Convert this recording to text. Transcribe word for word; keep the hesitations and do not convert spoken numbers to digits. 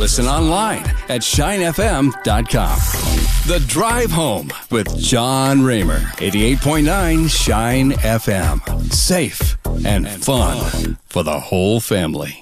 Listen online at shine f m dot com. The Drive Home with John Raymer. eighty-eight point nine Shine F M. Safe and fun for the whole family.